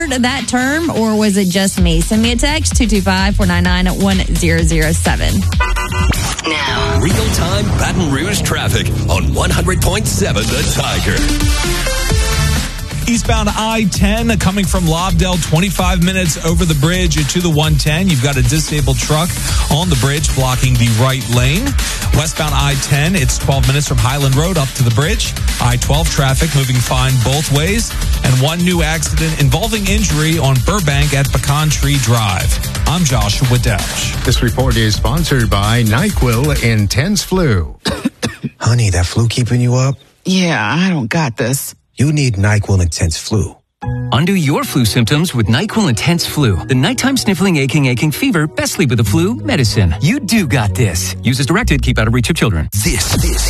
that term, or was it just me? Send me a text, 225-499-1007. Now, real-time Baton Rouge traffic on 100.7 The Tiger. Eastbound I-10 coming from Lobdell, 25 minutes over the bridge to the 110. You've got a disabled truck on the bridge blocking the right lane. Westbound I-10, it's 12 minutes from Highland Road up to the bridge. I-12 traffic moving fine both ways. And one new accident involving injury on Burbank at Pecan Tree Drive. I'm Joshua Dash. This report is sponsored by NyQuil Intense Flu. Honey, that flu keeping you up? Yeah, I don't got this. You need NyQuil Intense Flu. Undo your flu symptoms with NyQuil Intense Flu. The nighttime sniffling, aching fever, best sleep with the flu medicine. You do got this. Use as directed. Keep out of reach of children. This